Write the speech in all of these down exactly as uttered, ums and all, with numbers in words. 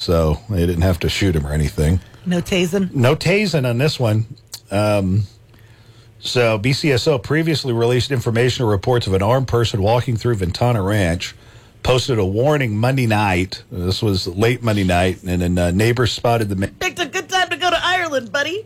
so they didn't have to shoot him or anything. No tasing? No tasing on this one. Um, so B C S O previously released information or reports of an armed person walking through Ventana Ranch, posted a warning Monday night. This was late Monday night, and then uh, neighbors spotted the man. Picked a good time to go to Ireland, buddy.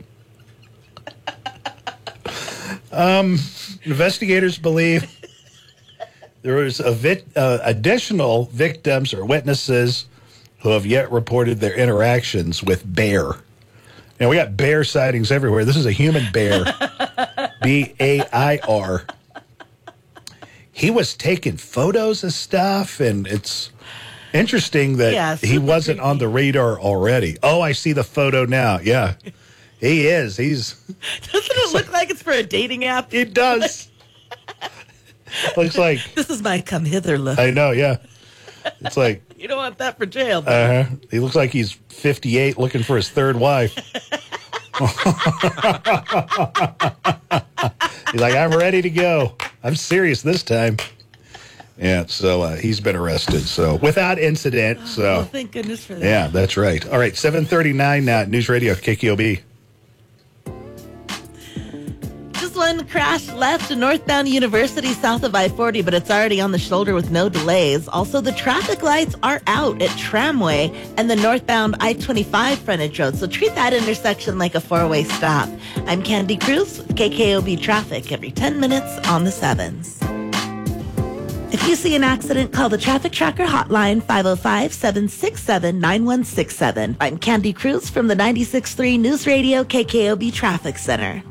um, investigators believe there was a vit, uh, additional victims or witnesses who have yet reported their interactions with bear. You know, we got bear sightings everywhere. This is a human bear, B A I R. He was taking photos of stuff, and it's interesting that yeah, he wasn't creepy. on the radar already. Oh, I see the photo now. Yeah, he is. He's. Doesn't it look like it's for a dating app? It does. Looks like. This is my come hither look. I know, yeah. It's like. You don't want that for jail. Uh huh. He looks like he's fifty-eight looking for his third wife. He's like, I'm ready to go. I'm serious this time. Yeah, so uh, he's been arrested. So without incident. So oh, thank goodness for that. Yeah, that's right. All right, seven thirty-nine now, News Radio K K O B. Just one crash left to northbound University south of I forty, but it's already on the shoulder with no delays. Also, the traffic lights are out at Tramway and the northbound I twenty-five frontage road, so treat that intersection like a four-way stop. I'm Candy Cruz with K K O B Traffic every ten minutes on the sevens. If you see an accident, call the Traffic Tracker hotline, five oh five, seven six seven, nine one six seven. I'm Candy Cruz from the ninety-six point three News Radio K K O B Traffic Center.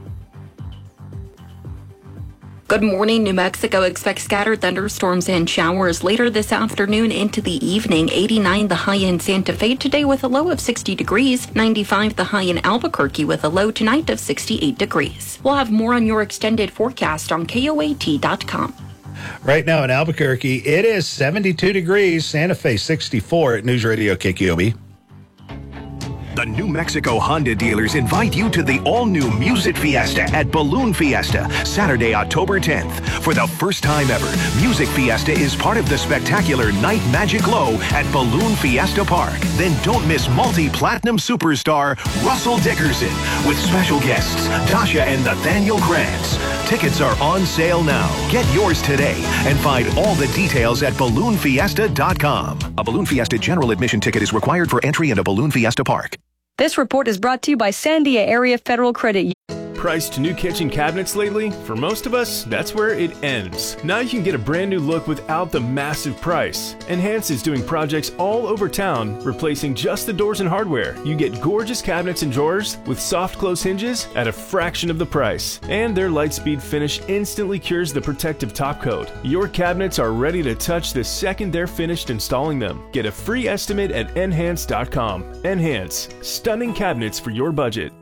Good morning. New Mexico expects scattered thunderstorms and showers later this afternoon into the evening. eighty-nine the high in Santa Fe today with a low of sixty degrees. ninety-five the high in Albuquerque with a low tonight of sixty-eight degrees. We'll have more on your extended forecast on K O A T dot com. Right now in Albuquerque, it is seventy-two degrees. Santa Fe sixty-four at News Radio K K O B. The New Mexico Honda dealers invite you to the all-new Music Fiesta at Balloon Fiesta, Saturday, October tenth. For the first time ever, Music Fiesta is part of the spectacular Night Magic Low at Balloon Fiesta Park. Then don't miss multi-platinum superstar Russell Dickerson with special guests Tasha and Nathaniel Krantz. Tickets are on sale now. Get yours today and find all the details at balloon fiesta dot com. A Balloon Fiesta general admission ticket is required for entry into Balloon Fiesta Park. This report is brought to you by Sandia Area Federal Credit. Priced new kitchen cabinets lately? For most of us, that's where it ends. Now you can get a brand new look without the massive price. Enhance is doing projects all over town, replacing just the doors and hardware. You get gorgeous cabinets and drawers with soft close hinges at a fraction of the price. And their Lightspeed finish instantly cures the protective top coat. Your cabinets are ready to touch the second they're finished installing them. Get a free estimate at enhance dot com. Enhance, stunning cabinets for your budget.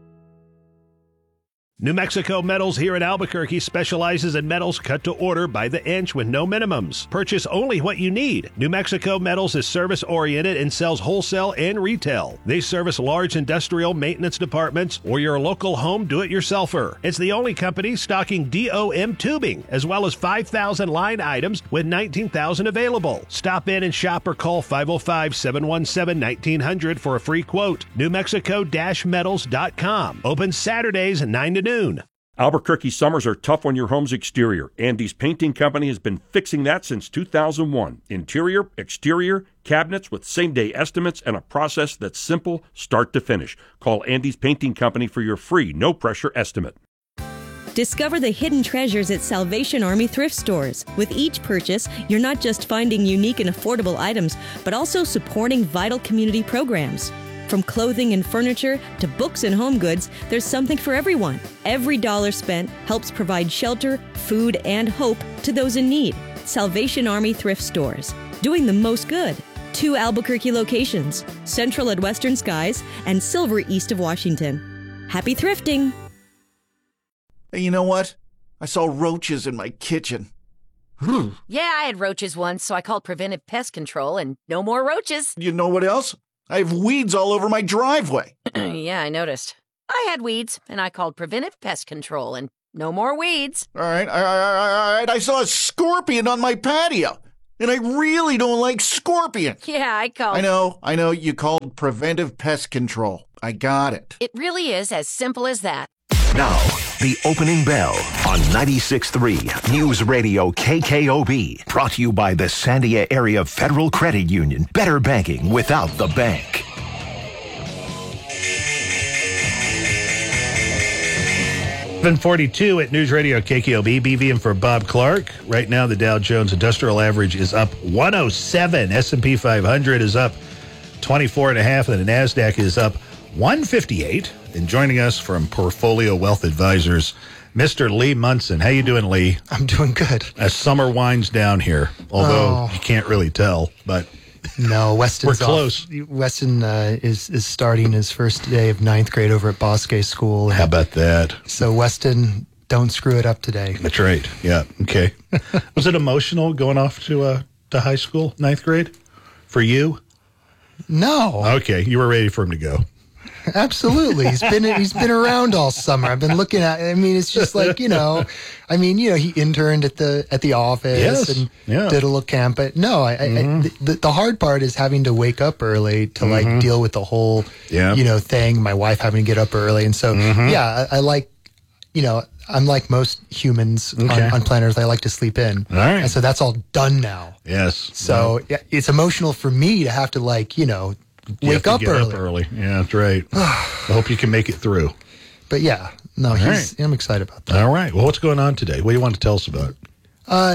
New Mexico Metals here in Albuquerque specializes in metals cut to order by the inch with no minimums. Purchase only what you need. New Mexico Metals is service-oriented and sells wholesale and retail. They service large industrial maintenance departments or your local home do-it-yourselfer. It's the only company stocking D O M tubing, as well as five thousand line items with nineteen thousand available. Stop in and shop or call five oh five, seven one seven, nineteen hundred for a free quote. New Mexico Metals dot com. Open Saturdays nine to noon. Albuquerque summers are tough on your home's exterior. Andy's Painting Company has been fixing that since two thousand one. Interior, exterior, cabinets with same-day estimates and a process that's simple start to finish. Call Andy's Painting Company for your free, no-pressure estimate. Discover the hidden treasures at Salvation Army thrift stores. With each purchase, you're not just finding unique and affordable items, but also supporting vital community programs. From clothing and furniture to books and home goods, there's something for everyone. Every dollar spent helps provide shelter, food, and hope to those in need. Salvation Army thrift stores, doing the most good. Two Albuquerque locations, Central at Western Skies and Silver east of Washington. Happy thrifting! Hey, you know what? I saw roaches in my kitchen. Yeah, I had roaches once, so I called Preventive Pest Control, and no more roaches. You know what else? I have weeds all over my driveway. Yeah, I noticed. I had weeds, and I called Preventive Pest Control, and no more weeds. All right, all right, all right. I saw a scorpion on my patio. And I really don't like scorpions. Yeah, I called. I know, I know, you called preventive pest control. I got it. It really is as simple as that. Now, the opening bell on ninety-six point three News Radio K K O B. Brought to you by the Sandia Area Federal Credit Union. Better banking without the bank. seven forty-two at News Radio K K O B. B V M for Bob Clark. Right now, the Dow Jones Industrial Average is up one oh seven. S and P five hundred is up twenty-four and a half, and the NASDAQ is up one fifty-eight. And joining us from Portfolio Wealth Advisors, Mister Lee Munson. How you doing, Lee? I'm doing good. As summer winds down here, although oh. you can't really tell, but no, Weston's we're close. Off. Weston uh, is is starting his first day of ninth grade over at Bosque School. How about that? So Weston, don't screw it up today. That's right. Yeah. Okay. Was it emotional going off to uh, to high school, ninth grade, for you? No. Okay, you were ready for him to go. Absolutely. He's been he's been around all summer. I've been looking at I mean, it's just like, you know, I mean, you know, he interned at the at the office yes. and yeah. did a little camp. But no, I, mm-hmm. I, the, the hard part is having to wake up early to mm-hmm. like deal with the whole, yeah. you know, thing. My wife having to get up early. And so, mm-hmm. yeah, I, I like, you know, I'm like most humans okay. on, on planet Earth. I like to sleep in. All right. And so that's all done now. Yes. So well, yeah, it's emotional for me to have to like, you know, You wake up get early. up early. Yeah, that's right. I hope you can make it through. But yeah, no, he's, right. I'm excited about that. All right. Well, what's going on today? What do you want to tell us about? Uh,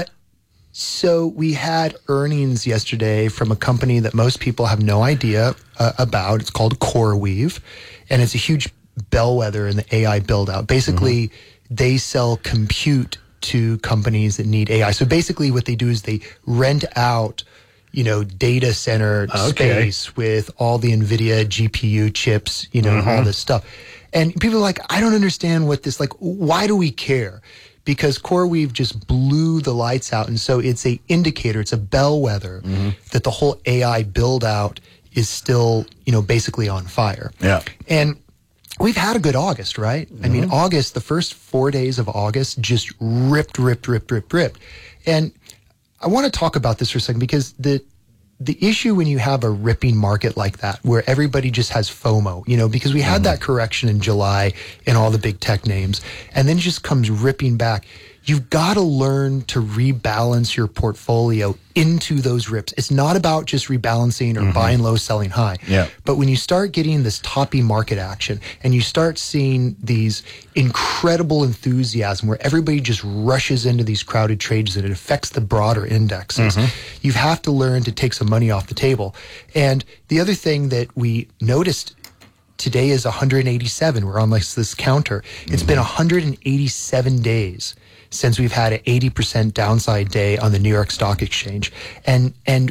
so we had earnings yesterday from a company that most people have no idea uh, about. It's called CoreWeave, and it's a huge bellwether in the A I build out. Basically, mm-hmm. they sell compute to companies that need A I. So basically what they do is they rent out you know, data center okay. space with all the NVIDIA G P U chips, you know, mm-hmm. all this stuff. And people are like, I don't understand what this, like, why do we care? Because CoreWeave just blew the lights out. And so it's a indicator, it's a bellwether mm-hmm. that the whole A I build out is still, you know, basically on fire. Yeah. And we've had a good August, right? Mm-hmm. I mean, August, the first four days of August just ripped, ripped, ripped, ripped, ripped. And I want to talk about this for a second because the the issue when you have a ripping market like that, where everybody just has FOMO, you know, because we had mm-hmm. that correction in July in all the big tech names, and then it just comes ripping back. You've got to learn to rebalance your portfolio into those rips. It's not about just rebalancing or mm-hmm. buying low, selling high. Yeah. But when you start getting this toppy market action and you start seeing these incredible enthusiasm where everybody just rushes into these crowded trades and it affects the broader indexes, mm-hmm. you have to learn to take some money off the table. And the other thing that we noticed today is one hundred eighty-seven. We're on like this counter. It's mm-hmm. been one hundred eighty-seven days since we've had an eighty percent downside day on the New York Stock Exchange. And and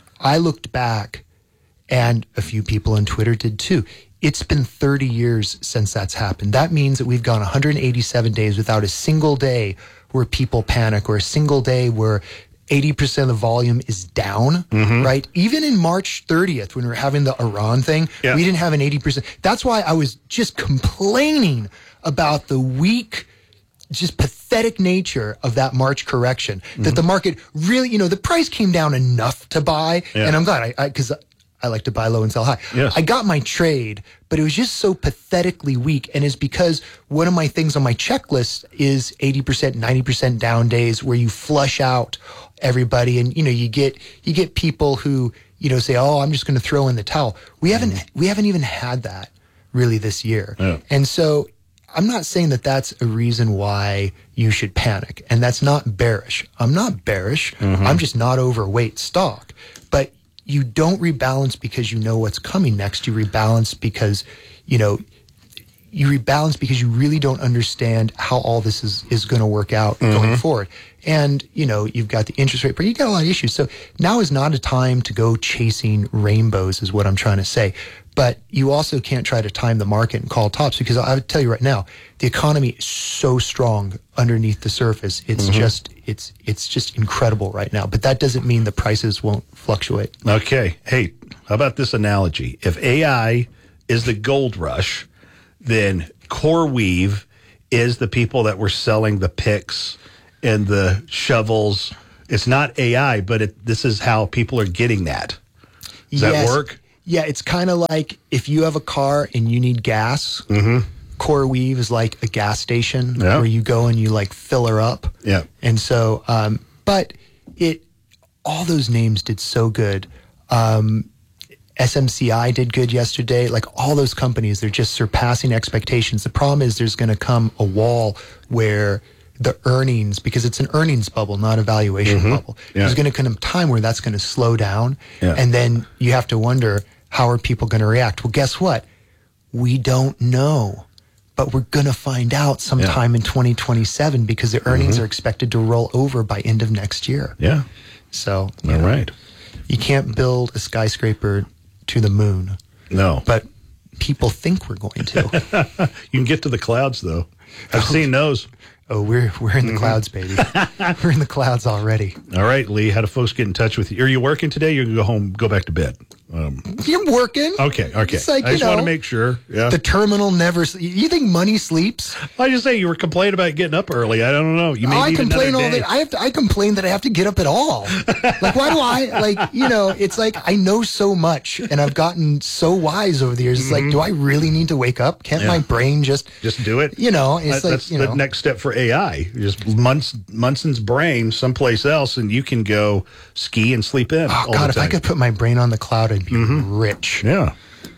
I looked back, and a few people on Twitter did too. It's been thirty years since that's happened. That means that we've gone one hundred eighty-seven days without a single day where people panic or a single day where eighty percent of the volume is down, mm-hmm. right? Even in March thirtieth, when we were having the Iran thing, yeah. we didn't have an eighty percent. That's why I was just complaining about the weak, just pathetic nature of that March correction, mm-hmm. that the market really, you know, the price came down enough to buy. Yeah. And I'm glad I, because I, I like to buy low and sell high. Yes. I got my trade, but it was just so pathetically weak. And it's because one of my things on my checklist is eighty percent, ninety percent down days where you flush out everybody. And, you know, you get, you get people who, you know, say, oh, I'm just going to throw in the towel. We haven't, mm-hmm. we haven't even had that really this year. Yeah. And so I'm not saying that that's a reason why you should panic. And that's not bearish. I'm not bearish. Mm-hmm. I'm just not overweight stock. But you don't rebalance because you know what's coming next. You rebalance because, you know, you rebalance because you really don't understand how all this is, is going to work out mm-hmm. going forward. And, you know, you've got the interest rate, but you've got a lot of issues. So now is not a time to go chasing rainbows is what I'm trying to say. But you also can't try to time the market and call tops because I would tell you right now, the economy is so strong underneath the surface. It's mm-hmm. just, it's, it's just incredible right now. But that doesn't mean the prices won't fluctuate. Okay. Hey, how about this analogy? If A I is the gold rush, then CoreWeave is the people that were selling the picks and the shovels It's not A I, but it, this is how people are getting that. Does Yes. that work? Yeah, it's kind of like if you have a car and you need gas, mm-hmm. CoreWeave is like a gas station Yeah. where you go and you like fill her up. Yeah. And so, um, but it, all those names did so good. Um, S M C I did good yesterday. Like all those companies, they're just surpassing expectations. The problem is there's going to come a wall where the earnings, because it's an earnings bubble, not a valuation Mhm. bubble. Yeah. There's going to come a time where that's going to slow down. Yeah. And then you have to wonder, how are people going to react? Well, guess what? We don't know. But we're going to find out sometime in twenty twenty-seven because the earnings Mhm. are expected to roll over by end of next year. Yeah. So, you All know, right. you can't build a skyscraper to the moon. No. But people think we're going to. You can get to the clouds, though. I've seen those. Oh, we're we're in the Mhm. clouds, baby. We're in the clouds already. All right, Lee, how do folks get in touch with you? Are you working today? You can go home, go back to bed. Um, You're working. okay, okay. It's like, I you just want to know, make sure. Yeah. The terminal never. s- You think money sleeps? I just say you were complaining about getting up early. I don't know. You may Oh, I need complain another all day. day. I have to. I complain that I have to get up at all. Like, why do I? Like, you know, it's like I know so much, and I've gotten so wise over the years. It's like, do I really need to wake up? Can't Yeah. my brain just Just do it. You know, it's That- like, that's you the know. next step for A I. You just Munson, Munson's brain someplace else, and you can go ski and sleep in. Oh all God, the if I time. could put my brain on the cloud, I'd be rich. Yeah.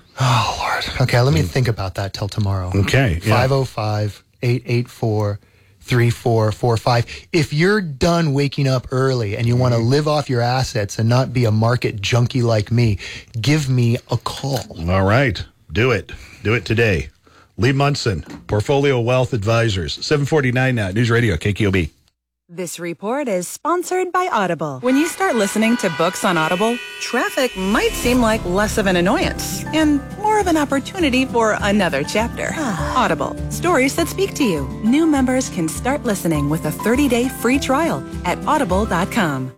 Oh Lord. Okay, let me think about that till tomorrow. Okay, yeah. five oh five, eight eight four, three four four five. If you're done waking up early and you want to live off your assets and not be a market junkie like me, give me a call. All right. Do it. Do it today. Lee Munson, Portfolio Wealth Advisors, seven forty-nine now, News Radio, K K O B. This report is sponsored by Audible. When you start listening to books on Audible, traffic might seem like less of an annoyance and more of an opportunity for another chapter. Audible, stories that speak to you. New members can start listening with a thirty-day free trial at audible dot com.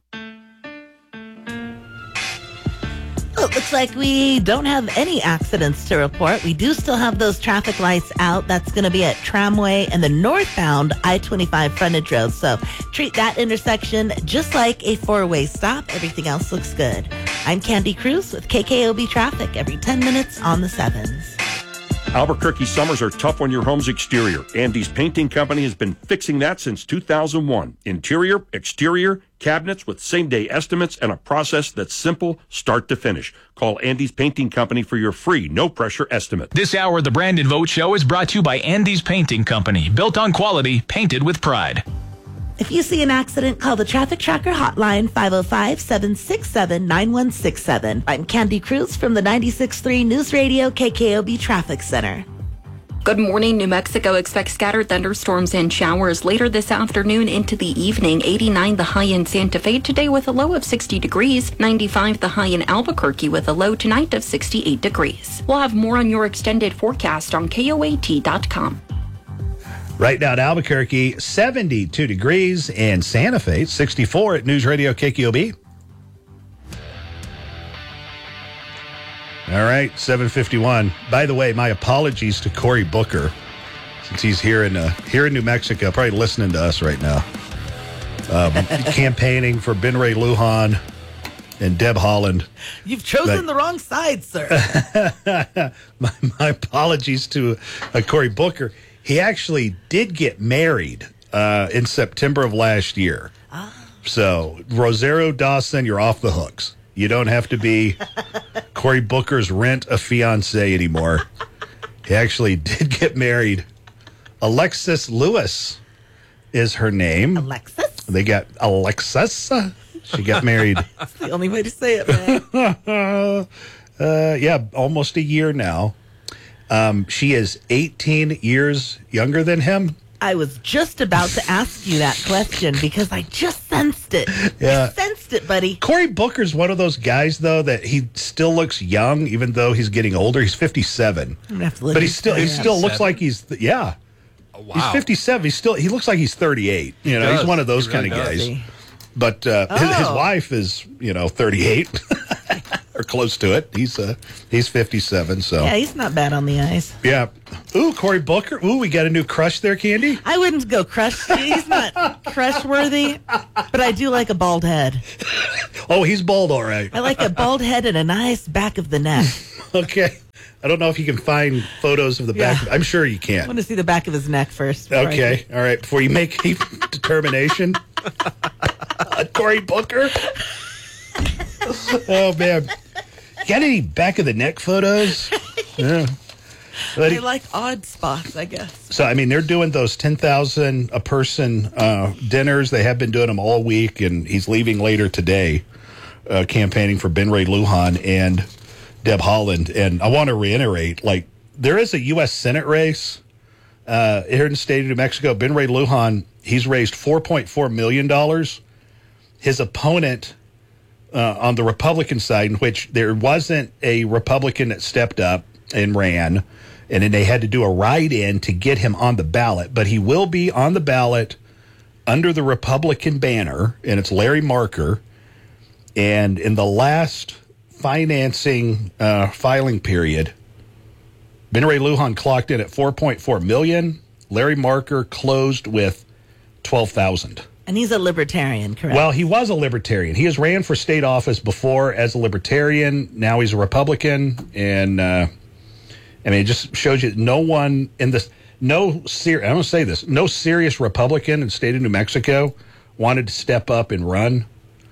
Well, it looks like we don't have any accidents to report. We do still have those traffic lights out. That's going to be at Tramway and the northbound I twenty-five frontage road. So treat that intersection just like a four-way stop. Everything else looks good. I'm Candy Cruz with K K O B Traffic every ten minutes on the sevens. Albuquerque summers are tough on your home's exterior. Andy's Painting Company has been fixing that since two thousand one. Interior, exterior, cabinets with same-day estimates and a process that's simple, start to finish. Call Andy's Painting Company for your free, no-pressure estimate. This hour of the Brandon Vogt Show is brought to you by Andy's Painting Company. Built on quality, painted with pride. If you see an accident, call the Traffic Tracker hotline, five oh five, seven six seven, nine one six seven. I'm Candy Cruz from the ninety-six point three News Radio K K O B Traffic Center. Good morning. New Mexico expects scattered thunderstorms and showers later this afternoon into the evening. eighty-nine the high in Santa Fe today with a low of sixty degrees. ninety-five the high in Albuquerque with a low tonight of sixty-eight degrees. We'll have more on your extended forecast on K O A T dot com. Right now at Albuquerque, seventy-two degrees, and Santa Fe, sixty-four at News Radio K K O B. All right, seven fifty-one. By the way, my apologies to Cory Booker, since he's here in uh, here in New Mexico, probably listening to us right now, um, campaigning for Ben Ray Lujan and Deb Holland. You've chosen But- the wrong side, sir. my, my apologies to uh, Cory Booker. He actually did get married uh, in September of last year. So, Rosario Dawson, you're off the hooks. You don't have to be Cory Booker's rent a fiance anymore. He actually did get married. Alexis Lewis is her name. Alexis? They got Alexis. She got married. That's the only way to say it, man. uh, yeah, almost a year now. Um, she is eighteen years younger than him. I was just about to ask you that question because I just sensed it. Yeah. I sensed it, buddy. Cory Booker's one of those guys, though, that he still looks young, even though he's getting older. He's fifty-seven, I'm gonna have to look but he into still he that. still looks like he's yeah. Oh, wow. He's fifty-seven. He's still he looks like he's thirty-eight. You know, does. he's one of those He kind really of does. guys. But uh, his, his Oh. wife is you know thirty-eight or close to it. He's uh, he's fifty-seven, so. Yeah, he's not bad on the ice. Yeah. Ooh, Cory Booker. Ooh, we got a new crush there, Candy. I wouldn't go crush. He's not crush worthy, but I do like a bald head. Oh, he's bald, all right. I like a bald head and a nice back of the neck. Okay. I don't know if you can find photos of the back. Yeah. I'm sure you I can. want to see the back of his neck first. Okay. All right. Before you make any determination. Cory Booker. Oh, man. Got any back of the neck photos? Yeah. They like odd spots, I guess. So, I mean, they're doing those ten thousand a person uh, dinners. They have been doing them all week, and he's leaving later today, uh, campaigning for Ben Ray Lujan and Deb Haaland. And I want to reiterate, like, there is a U S Senate race uh, here in the state of New Mexico. Ben Ray Lujan, he's raised four point four million dollars. His opponent uh, on the Republican side, in which there wasn't a Republican that stepped up and ran, and then they had to do a write-in to get him on the ballot. But he will be on the ballot under the Republican banner, and it's Larry Marker. And in the last financing uh, filing period, Ben Ray Lujan clocked in at four point four million dollars. Larry Marker closed with twelve thousand dollars. And he's a libertarian, correct? Well, he was a libertarian. He has ran for state office before as a libertarian. Now he's a Republican, and uh, I mean, it just shows you no one in this, no ser- I'm going to say this, no serious Republican in the state of New Mexico wanted to step up and run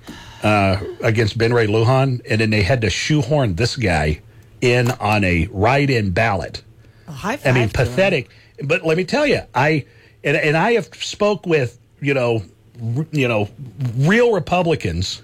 uh, against Ben Ray Lujan, and then they had to shoehorn this guy in on a write-in ballot. Oh, high five I mean, to him. pathetic. But let me tell you, I and, and I have spoke with you know, r- you know, real Republicans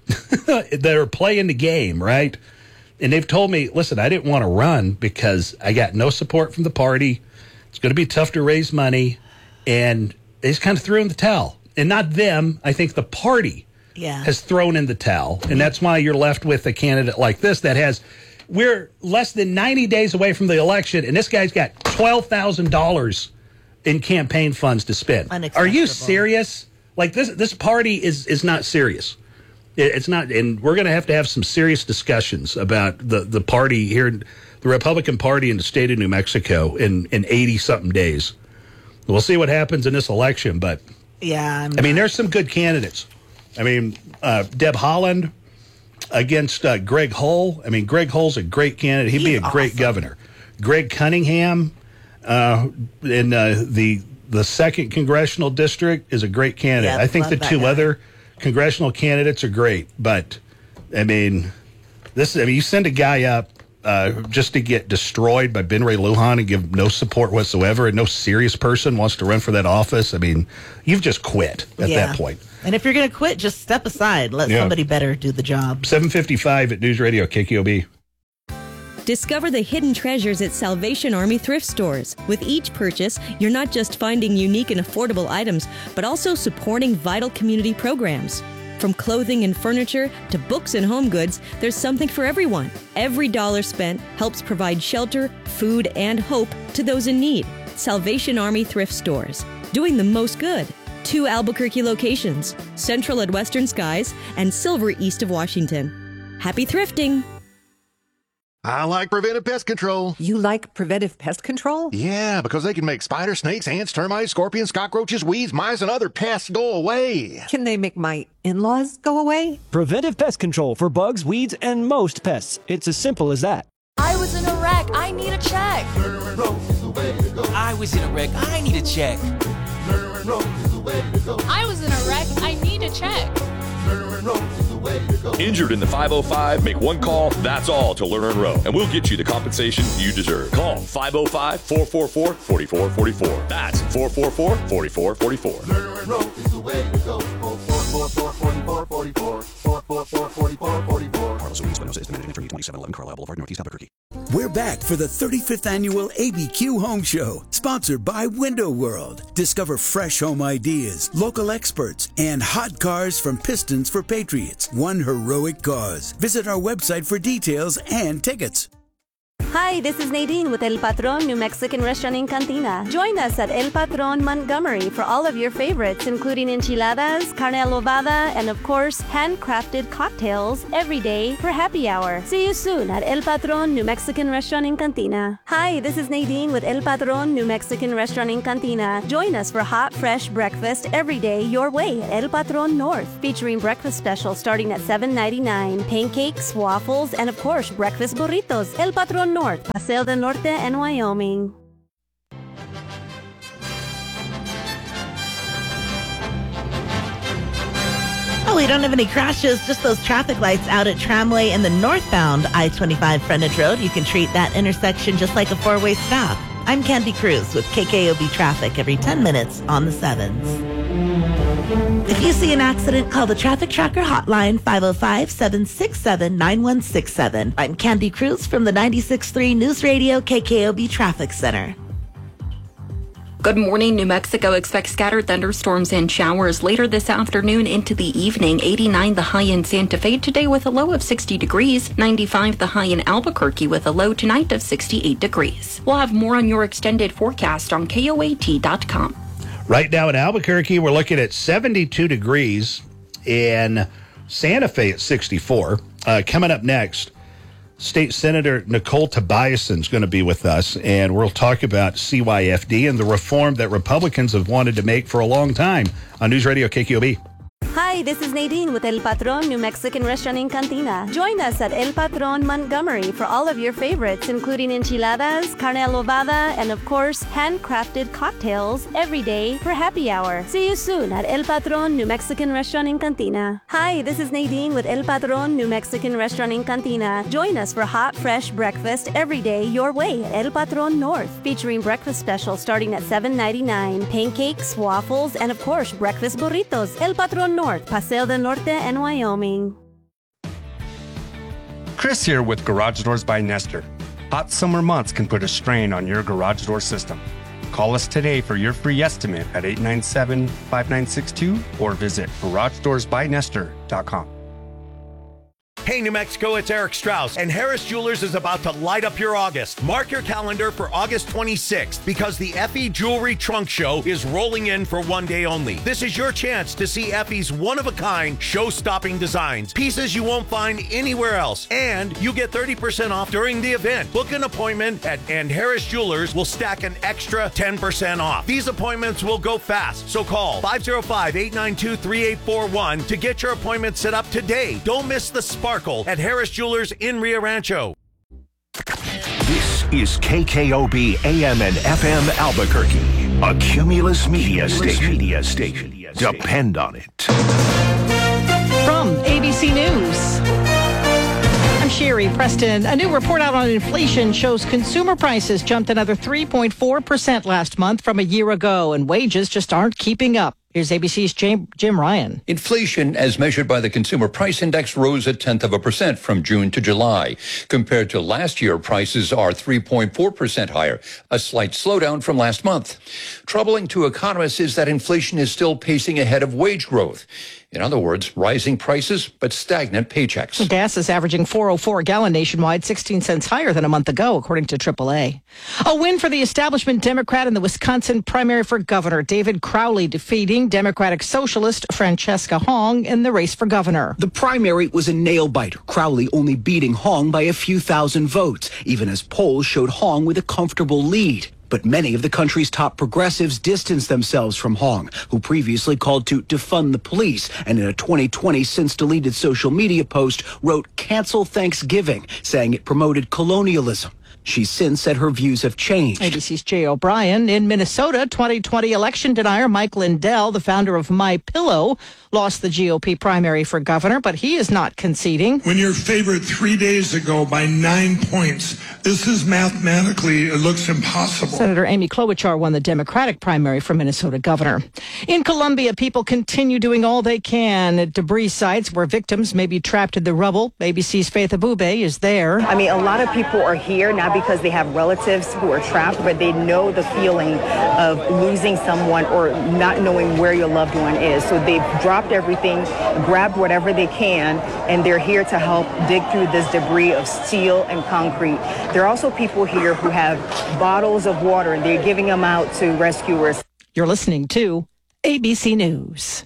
that are playing the game, right? And they've told me, listen, I didn't want to run because I got no support from the party. It's going to be tough to raise money, and they just kind of threw in the towel. And not them. I think the party Yeah. has thrown in the towel, and that's why you're left with a candidate like this that has. We're less than ninety days away from the election, and this guy's got twelve thousand dollars in campaign funds to spend. Are you serious? Like, this this party is is not serious. It, it's not, and we're going to have to have some serious discussions about the, the party here, the Republican Party in the state of New Mexico in in eighty-something days. We'll see what happens in this election, but, Yeah. I'm I mean, there's some good candidates. I mean, uh, Deb Haaland against uh, Greg Hull. I mean, Greg Hull's a great candidate. He'd be a great governor. Greg Cunningham uh, in uh, the the second congressional district is a great candidate. Yeah, I think love the that two guy. other congressional candidates are great, but I mean, this. I mean, you send a guy up uh, just to get destroyed by Ben Ray Lujan and give no support whatsoever, and no serious person wants to run for that office. I mean, you've just quit at Yeah. that point. And if you're going to quit, just step aside. Let Yeah. somebody better do the job. seven fifty-five at News Radio K K O B. Discover the hidden treasures at Salvation Army thrift stores. With each purchase, you're not just finding unique and affordable items, but also supporting vital community programs. From clothing and furniture to books and home goods, there's something for everyone. Every dollar spent helps provide shelter, food, and hope to those in need. Salvation Army thrift stores, doing the most good. Two Albuquerque locations, Central at Western Skies and Silver east of Washington. Happy thrifting! I like Preventive Pest Control. You like Preventive Pest Control? Yeah, because they can make spiders, snakes, ants, termites, scorpions, cockroaches, weeds, mice, and other pests go away. Can they make my in-laws go away? Preventive Pest Control for bugs, weeds, and most pests. It's as simple as that. I was in a wreck. I need a check. I was in a wreck. I need a check. I was in a wreck. I need a check. Injured in the five oh five? Make one call, that's all, to Lerner and Rowe, and we'll get you the compensation you deserve. Call five oh five, four four four, four four four four. That's four four four, four four four four. Lerner and Rowe is the way to go. four four four, four four four four. four four four, four four four four. Carlos Ruiz Espinosa is permitted attorney, twenty-seven eleven Carlisle Boulevard, Northeast Albuquerque. We're back for the thirty-fifth annual A B Q Home Show, sponsored by Window World. Discover fresh home ideas, local experts, and hot cars from Pistons for Patriots. One heroic cause. Visit our website for details and tickets. Hi, this is Nadine with El Patron New Mexican Restaurant in Cantina. Join us at El Patron Montgomery for all of your favorites, including enchiladas, carne adobada, and of course, handcrafted cocktails every day for happy hour. See you soon at El Patron New Mexican Restaurant in Cantina. Hi, this is Nadine with El Patron New Mexican Restaurant in Cantina. Join us for hot, fresh breakfast every day your way at El Patron North, featuring breakfast specials starting at seven ninety-nine, pancakes, waffles, and of course, breakfast burritos. El Patron North, Paseo del Norte and Wyoming. Oh, we don't have any crashes, just those traffic lights out at Tramway and the northbound I twenty-five frontage road. You can treat that intersection just like a four-way stop. I'm Candy Cruz with K K O B Traffic every ten minutes on the sevens. If you see an accident, call the Traffic Tracker hotline five oh five, seven six seven, nine one six seven. I'm Candy Cruz from the ninety-six point three News Radio K K O B Traffic Center. Good morning. New Mexico expects scattered thunderstorms and showers later this afternoon into the evening. eighty-nine the high in Santa Fe today with a low of sixty degrees. ninety-five the high in Albuquerque with a low tonight of sixty-eight degrees. We'll have more on your extended forecast on K O A T dot com. Right now in Albuquerque, we're looking at seventy-two degrees. In Santa Fe at sixty-four. Uh, coming up next, State Senator Nicole Tobiasen is going to be with us, and we'll talk about C Y F D and the reform that Republicans have wanted to make for a long time on News Radio K K O B. Hi, this is Nadine with El Patron New Mexican Restaurant in Cantina. Join us at El Patron Montgomery for all of your favorites, including enchiladas, carne adobada, and of course, handcrafted cocktails every day for happy hour. See you soon at El Patron New Mexican Restaurant in Cantina. Hi, this is Nadine with El Patron New Mexican Restaurant in Cantina. Join us for hot, fresh breakfast every day your way at El Patron North, featuring breakfast specials starting at seven ninety-nine, pancakes, waffles, and of course, breakfast burritos. El Patron North, Paseo del Norte and Wyoming. Chris here with Garage Doors by Nestor. Hot summer months can put a strain on your garage door system. Call us today for your free estimate at eight nine seven, five nine six two or visit garage doors by nestor dot com. Hey, New Mexico, it's Eric Strauss, and Harris Jewelers is about to light up your August. Mark your calendar for August twenty-sixth, because the Effie Jewelry Trunk Show is rolling in for one day only. This is your chance to see Effie's one-of-a-kind, show-stopping designs, pieces you won't find anywhere else, and you get thirty percent off during the event. Book an appointment at and Harris Jewelers will stack an extra ten percent off. These appointments will go fast, so call five oh five, eight nine two, three eight four one to get your appointment set up today. Don't miss the sparkle at Harris Jewelers in Rio Rancho. This is K K O B A M and F M Albuquerque, a Cumulus Media Station. Media Station. Depend on it. From A B C News, I'm Sherry Preston. A new report out on inflation shows consumer prices jumped another three point four percent last month from a year ago, and wages just aren't keeping up. Here's A B C's Jim, Jim Ryan. Inflation, as measured by the Consumer Price Index, rose a tenth of a percent from June to July. Compared to last year, prices are three point four percent higher, a slight slowdown from last month. Troubling to economists is that inflation is still pacing ahead of wage growth. In other words, rising prices, but stagnant paychecks. Gas is averaging four oh four a gallon nationwide, sixteen cents higher than a month ago, according to triple A. A win for the establishment Democrat in the Wisconsin primary for governor. David Crowley defeating Democratic Socialist Francesca Hong in the race for governor. The primary was a nail-biter, Crowley only beating Hong by a few thousand votes, even as polls showed Hong with a comfortable lead. But many of the country's top progressives distanced themselves from Hong, who previously called to defund the police, and in a twenty twenty since-deleted social media post wrote, "Cancel Thanksgiving," saying it promoted colonialism. She's since said her views have changed. A B C's Jay O'Brien. In Minnesota, twenty twenty election denier Mike Lindell, the founder of MyPillow, lost the G O P primary for governor, but he is not conceding. When you're favored three days ago by nine points, this is mathematically, it looks impossible. Senator Amy Klobuchar won the Democratic primary for Minnesota governor. In Colombia, people continue doing all they can at debris sites where victims may be trapped in the rubble. A B C's Faith Abube is there. I mean, a lot of people are here now not because they have relatives who are trapped, but they know the feeling of losing someone or not knowing where your loved one is. So they've dropped everything, grabbed whatever they can, and they're here to help dig through this debris of steel and concrete. There are also people here who have bottles of water, and they're giving them out to rescuers. You're listening to A B C News.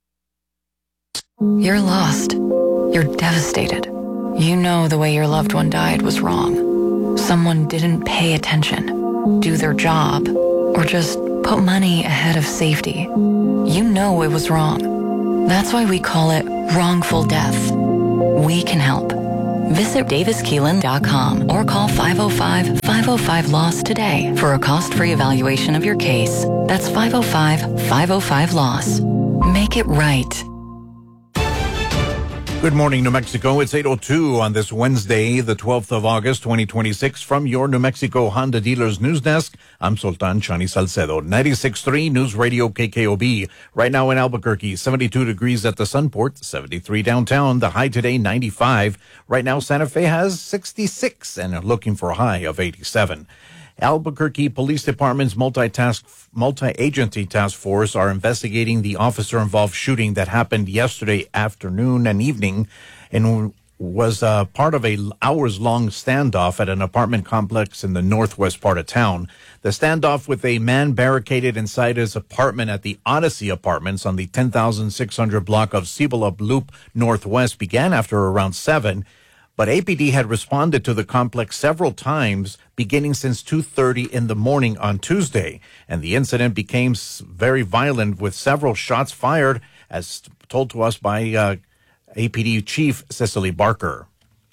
You're lost. You're devastated. You know the way your loved one died was wrong. Someone didn't pay attention, do their job, or just put money ahead of safety. You know it was wrong. That's why we call it wrongful death. We can help. Visit Davis Keelan dot com or call five oh five, five oh five, LOSS today for a cost-free evaluation of your case. That's five oh five, five oh five, LOSS. Make it right. Good morning, New Mexico. It's eight oh two on this Wednesday, the twelfth of August, twenty twenty-six. From your New Mexico Honda Dealers News Desk, I'm Sultan Chani Salcedo. ninety-six point three News Radio K K O B. Right now in Albuquerque, seventy-two degrees at the Sunport, seventy-three downtown. The high today, ninety-five. Right now, Santa Fe has sixty-six and looking for a high of eighty-seven. Albuquerque Police Department's multi-task, multi-agency task force are investigating the officer-involved shooting that happened yesterday afternoon and evening and was uh, part of a hours-long standoff at an apartment complex in the northwest part of town. The standoff with a man barricaded inside his apartment at the Odyssey Apartments on the ten thousand six hundred block of Cibola Loop Northwest began after around seven. But A P D had responded to the complex several times beginning since two thirty in the morning on Tuesday, and the incident became very violent with several shots fired, as told to us by uh, A P D Chief Cecily Barker.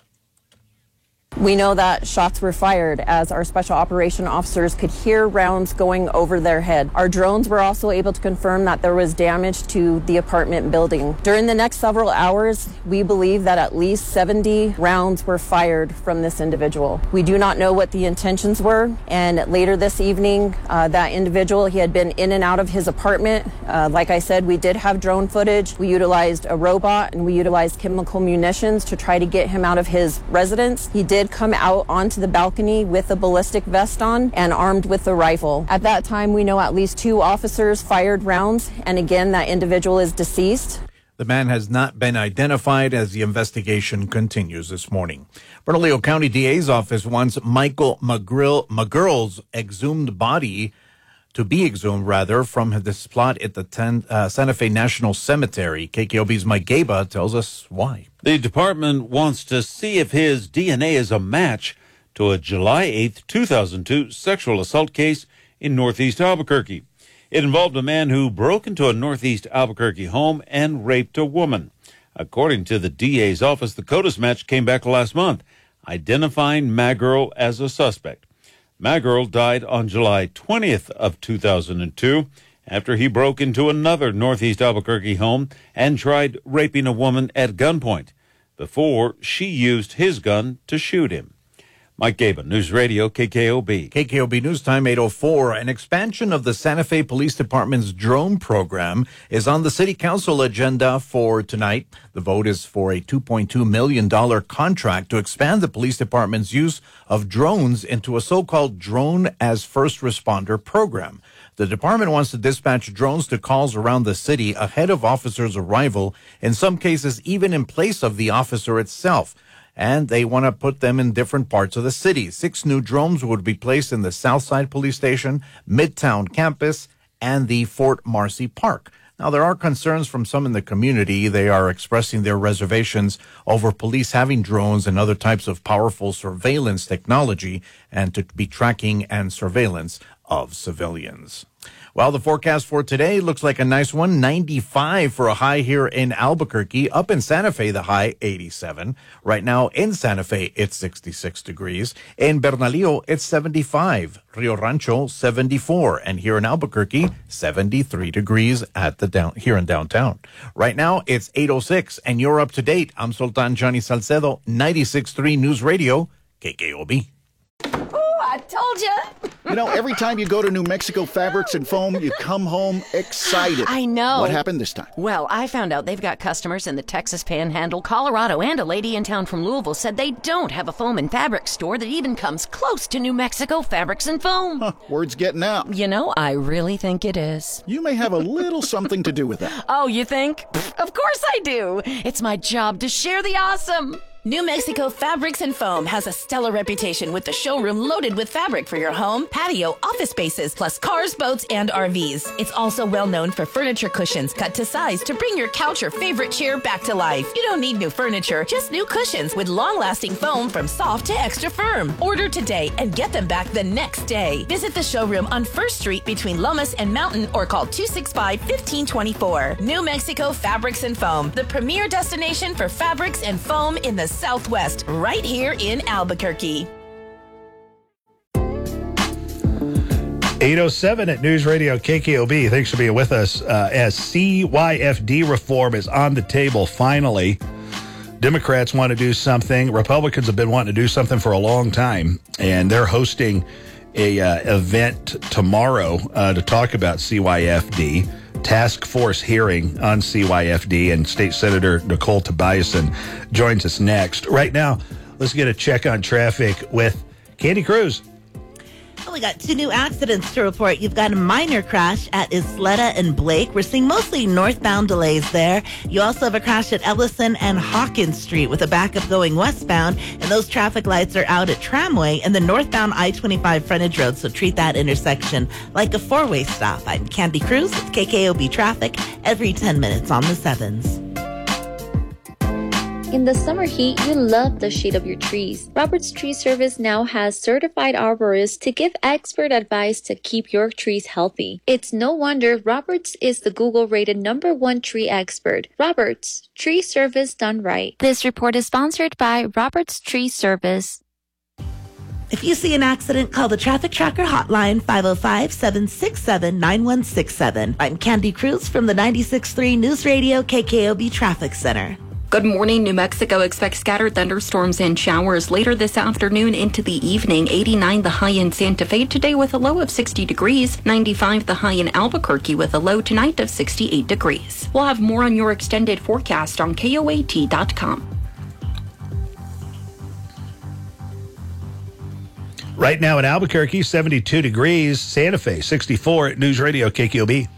We know that shots were fired as our special operation officers could hear rounds going over their head. Our drones were also able to confirm that there was damage to the apartment building. During the next several hours, we believe that at least seventy rounds were fired from this individual. We do not know what the intentions were, and later this evening, uh, that individual, he had been in and out of his apartment. Uh, like I said, we did have drone footage. We utilized a robot and we utilized chemical munitions to try to get him out of his residence. He did come out onto the balcony with a ballistic vest on and armed with a rifle. At that time, we know at least two officers fired rounds, and again, that individual is deceased. The man has not been identified as the investigation continues this morning. Bernalillo County D A's office wants Michael McGrill, McGurl's exhumed body to be exhumed, rather, from this plot at the ten, uh, Santa Fe National Cemetery. K K O B's Mike Gaba tells us why. The department wants to see if his D N A is a match to a July eighth, two thousand two sexual assault case in Northeast Albuquerque. It involved a man who broke into a Northeast Albuquerque home and raped a woman. According to the D A's office, the CODIS match came back last month, identifying McGurl as a suspect. McGurl died on July twentieth of two thousand two after he broke into another Northeast Albuquerque home and tried raping a woman at gunpoint before she used his gun to shoot him. Mike Gaba, News Radio, K K O B. K K O B News Time, eight oh four. An expansion of the Santa Fe Police Department's drone program is on the City Council agenda for tonight. The vote is for a two point two million dollars contract to expand the police department's use of drones into a so-called drone as first responder program. The department wants to dispatch drones to calls around the city ahead of officers' arrival, in some cases even in place of the officer itself. And they want to put them in different parts of the city. Six new drones would be placed in the Southside Police Station, Midtown Campus, and the Fort Marcy Park. Now, there are concerns from some in the community. They are expressing their reservations over police having drones and other types of powerful surveillance technology and to be tracking and surveillance of civilians. Well, the forecast for today looks like a nice one. ninety-five for a high here in Albuquerque. Up in Santa Fe, the high eighty-seven. Right now in Santa Fe, it's sixty-six degrees. In Bernalillo, it's seventy-five. Rio Rancho, seventy-four. And here in Albuquerque, seventy-three degrees at the down here in downtown. Right now, it's eight oh six, and you're up to date. I'm Sultan Johnny Salcedo, ninety-six point three News Radio, K K O B. Oh, I told you. You know, every time you go to New Mexico Fabrics and Foam, you come home excited. I know. What happened this time? Well, I found out they've got customers in the Texas Panhandle, Colorado, and a lady in town from Louisville said they don't have a foam and fabric store that even comes close to New Mexico Fabrics and Foam. Huh, word's getting out. You know, I really think it is. You may have a little something to do with that. Oh, you think? Pfft, of course I do. It's my job to share the awesome. New Mexico Fabrics and Foam has a stellar reputation with the showroom loaded with fabric for your home, patio, office spaces, plus cars, boats, and R Vs. It's also well known for furniture cushions cut to size to bring your couch or favorite chair back to life. You don't need new furniture, just new cushions with long-lasting foam from soft to extra firm. Order today and get them back the next day. Visit the showroom on First Street between Lomas and Mountain or call two six five, one five two four. New Mexico Fabrics and Foam, the premier destination for fabrics and foam in the Southwest, right here in Albuquerque. eight oh seven at News Radio K K O B. Thanks for being with us uh, as C Y F D reform is on the table finally. Democrats want to do something. Republicans have been wanting to do something for a long time, and they're hosting a uh, event tomorrow uh, to talk about C Y F D. Task force hearing on C Y F D, and State Senator Nicole Tobiasen joins us next. Right now, let's get a check on traffic with Candy Cruz. Well, we got two new accidents to report. You've got a minor crash at Isleta and Blake. We're seeing mostly northbound delays there. You also have a crash at Ellison and Hawkins Street with a backup going westbound, and those traffic lights are out at Tramway and the northbound I twenty-five frontage road, so treat that intersection like a four-way stop. I'm Candy Cruz with K K O B Traffic every ten minutes on the sevens. In the summer heat, you love the shade of your trees. Roberts Tree Service now has certified arborists to give expert advice to keep your trees healthy. It's no wonder Roberts is the Google-rated number one tree expert. Roberts, tree service done right. This report is sponsored by Roberts Tree Service. If you see an accident, call the Traffic Tracker hotline, five oh five, seven six seven, nine one six seven. I'm Candy Cruz from the ninety-six point three News Radio K K O B Traffic Center. Good morning. New Mexico expects scattered thunderstorms and showers later this afternoon into the evening. eighty-nine the high in Santa Fe today with a low of sixty degrees. ninety-five the high in Albuquerque with a low tonight of sixty-eight degrees. We'll have more on your extended forecast on K O A T dot com. Right now in Albuquerque, seventy-two degrees. Santa Fe, sixty-four at News Radio K K O B.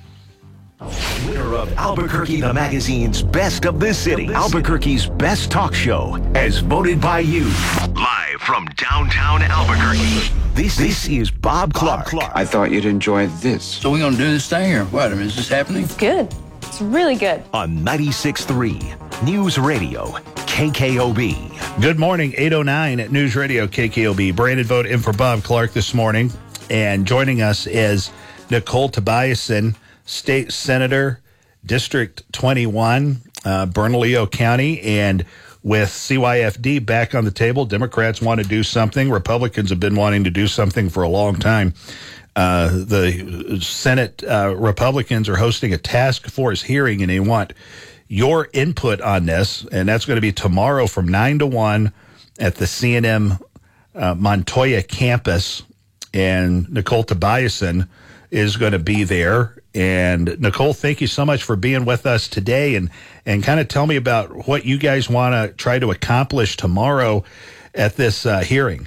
Winner of Albuquerque the Magazine's Best of the City, Albuquerque's Best Talk Show, as voted by you. Live from downtown Albuquerque, this, this is Bob Clark. Clark. I thought you'd enjoy this. So we're going to do this thing, or what? I mean, is this happening? It's good. It's really good. On ninety-six point three News Radio K K O B. Good morning, eight oh nine at News Radio K K O B. Brandon Vogt in for Bob Clark this morning. And joining us is Nicole Tobiasen, State Senator, District twenty-one, uh, Bernalillo County. And with C Y F D back on the table, Democrats want to do something. Republicans have been wanting to do something for a long time. Uh, the Senate uh, Republicans are hosting a task force hearing, and they want your input on this. And that's going to be tomorrow from nine to one at the C and M uh, Montoya campus. And Nicole Tobiasen is going to be there. And Nicole, thank you so much for being with us today, and, and kind of tell me about what you guys want to try to accomplish tomorrow at this uh, hearing.